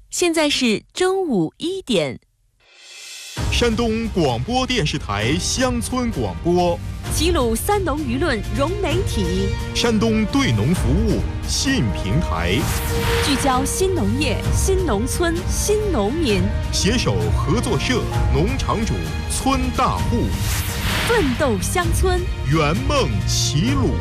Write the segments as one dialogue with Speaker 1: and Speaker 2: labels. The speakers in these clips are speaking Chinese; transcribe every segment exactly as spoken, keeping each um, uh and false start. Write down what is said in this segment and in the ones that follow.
Speaker 1: 现在是中午一点。
Speaker 2: 山东广播电视台乡村广播，
Speaker 1: 齐鲁三农舆论融媒体，
Speaker 2: 山东对农服务新平台，
Speaker 1: 聚焦新农业、新农村、新农民，
Speaker 2: 携手合作社、农场主、村大户，
Speaker 1: 奋斗乡村，
Speaker 2: 圆梦齐鲁。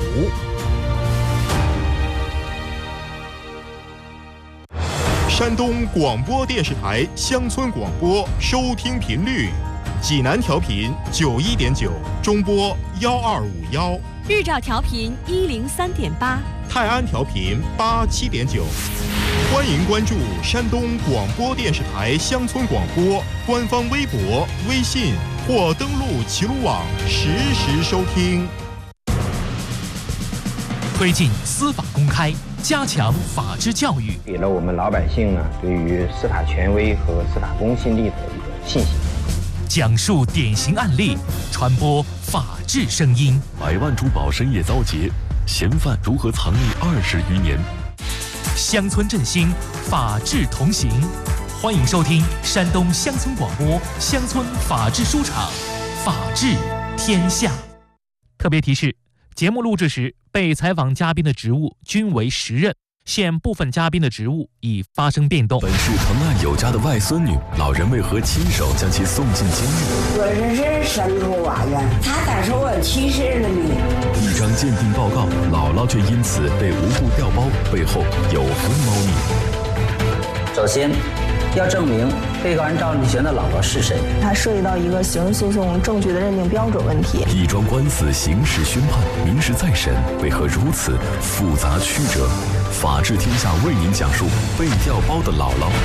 Speaker 2: 山东广播电视台乡村广播收听频率：济南调频九一点九，中波幺二五幺；
Speaker 1: 日照调频一零三点八，
Speaker 2: 泰安调频八七点九。欢迎关注山东广播电视台乡村广播官方微博、微信或登录齐鲁网实时收听。
Speaker 3: 推进司法公开，加强法治教育，
Speaker 4: 给了我们老百姓呢对于司法权威和司法公信力的一个信心。
Speaker 3: 讲述典型案例，传播法治声音。
Speaker 5: 百万珠宝深夜遭劫，嫌犯如何藏匿二十余年？
Speaker 3: 乡村振兴，法治同行。欢迎收听山东乡村广播乡村法治书场，法治天下。特别提示：节目录制时，被采访嘉宾的职务均为实任，现部分嘉宾的职务已发生变动。
Speaker 5: 本是疼爱有加的外孙女，老人为何亲手将其送进监狱？
Speaker 6: 我这是生出娃呀，他咋说我去世了呢？
Speaker 5: 一张鉴定报告，姥姥却因此被无故调包，背后有何猫腻？
Speaker 7: 首先，要证明被告人赵立全的姥姥是谁。
Speaker 8: 它涉及到一个刑事诉讼证据的认定标准问题。
Speaker 5: 一桩官司，刑事宣判，民事再审，为何如此复杂曲折？法治天下为您讲述被调包的姥姥。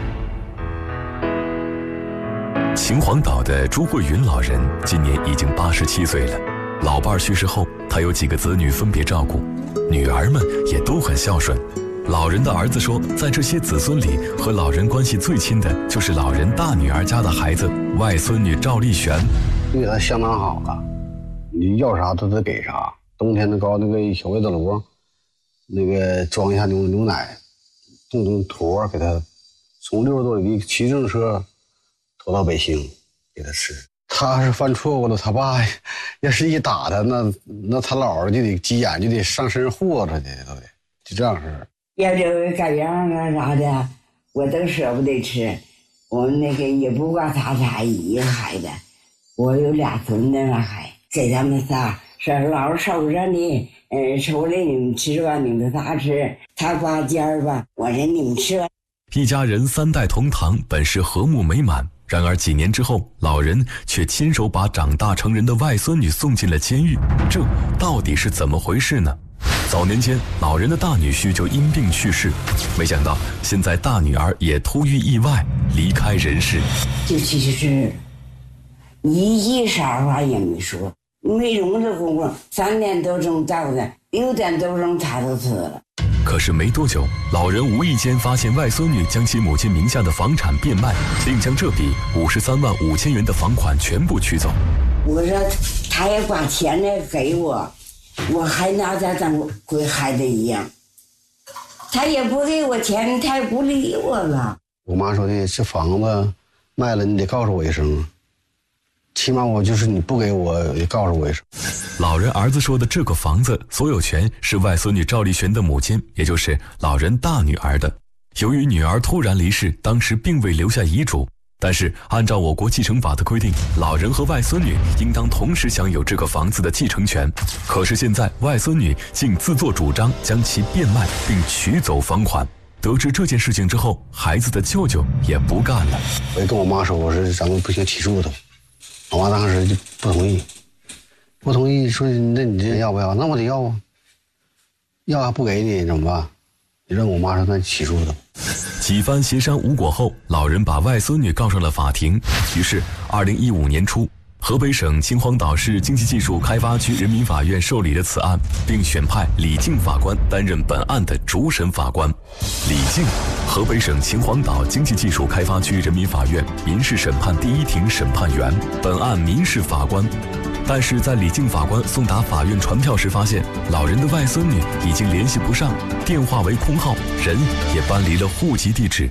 Speaker 5: 秦皇岛的朱慧云老人今年已经八十七岁了。老伴去世后，他有几个子女分别照顾，女儿们也都很孝顺。老人的儿子说，在这些子孙里，和老人关系最亲的就是老人大女儿家的孩子，外孙女赵丽璇。
Speaker 9: 对他相当好了，你要啥他都给啥。冬天的搞那个小围子炉，那个装一下牛牛奶，冻成坨给他，从六十多里地骑自行车拖到北兴给他吃。他是犯错误了，他爸要是一打他，那那他姥姥就得急眼，就得上身豁出去，都得就这样式儿。
Speaker 6: 要这个改样啊啥的，我都舍不得吃。我们那个也不光他仨一个孩子，我有俩孙子了还给他们仨说老收着呢，嗯，收了你们吃吧，你们仨吃，他刮尖儿吧，我说你们吃吧。
Speaker 5: 一家人三代同堂，本是和睦美满。然而几年之后，老人却亲手把长大成人的外孙女送进了监狱，这到底是怎么回事呢？早年间，老人的大女婿就因病去世，没想到现在大女儿也突遇意外离开人世。
Speaker 6: 就其实一句啥话也没说，没容这功夫，三点多钟到的，六点多钟他都死了。
Speaker 5: 可是没多久，老人无意间发现外孙女将其母亲名下的房产变卖，并将这笔五十三万五千元的房款全部取走。
Speaker 6: 我说他也把钱呢给我，我还拿他当归孩子一样，他也不给我钱，他也不理我了。
Speaker 9: 我妈说的，这房子卖了你得告诉我一声，起码我就是你不给我也告诉我一声。
Speaker 5: 老人儿子说的这个房子所有权是外孙女赵丽璇的母亲，也就是老人大女儿的。由于女儿突然离世，当时并未留下遗嘱，但是按照我国继承法的规定，老人和外孙女应当同时享有这个房子的继承权。可是现在外孙女竟自作主张将其变卖并取走房款。得知这件事情之后，孩子的舅舅也不干了。
Speaker 9: 我也跟我妈说，我说咱们不行起诉他。我妈当时就不同意，不同意说那你这要不要？那我得要啊，要还不给你怎么办？你让我妈说那起诉他。
Speaker 5: 几番协商无果后，老人把外孙女告上了法庭。于是二零一五年初，河北省秦皇岛市经济技术开发区人民法院受理了此案，并选派李静法官担任本案的主审法官。李静，河北省秦皇岛经济技术开发区人民法院民事审判第一庭审判员，本案民事法官。但是在李静法官送达法院传票时，发现老人的外孙女已经联系不上，电话为空号，人也搬离了户籍地址。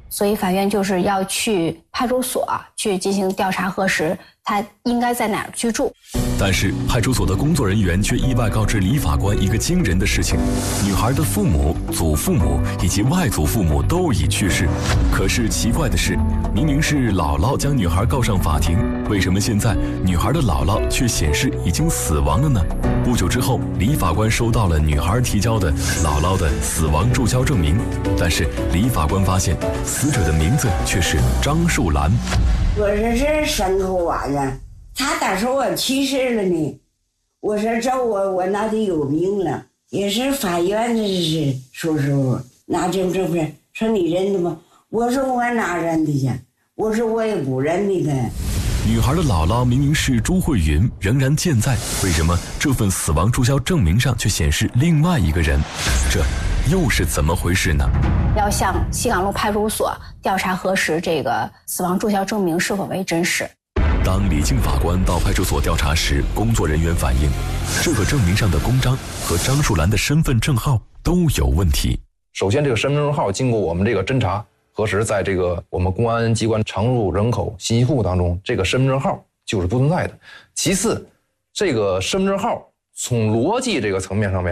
Speaker 10: 所以法院就是要去派出所去进行调查核实，他应该在哪儿居住。
Speaker 5: 但是派出所的工作人员却意外告知李法官一个惊人的事情：女孩的父母、祖父母以及外祖父母都已去世。可是奇怪的是，明明是姥姥将女孩告上法庭，为什么现在女孩的姥姥却显示已经死亡了呢？不久之后，李法官收到了女孩提交的姥姥的死亡注销证明，但是李法官发现死者的名字却是张树兰。
Speaker 6: 我说这牲口娃子，他咋说我去世了呢？我说这我我脑袋有病了，也是法院的是说说拿证证份，说你认的吗？我说我哪认的去？我说我也不认的他。
Speaker 5: 女孩的姥姥明明是朱慧云，仍然健在，为什么这份死亡注销证明上却显示另外一个人？这又是怎么回事呢？
Speaker 10: 要向西港路派出所调查核实这个死亡注销证明是否为真实。
Speaker 5: 当李静法官到派出所调查时，工作人员反映，这个证明上的公章和张树兰的身份证号都有问题。
Speaker 11: 首先，这个身份证号经过我们这个侦查核实，在这个我们公安机关常入人口信息库当中，这个身份证号就是不存在的。其次，这个身份证号从逻辑这个层面上面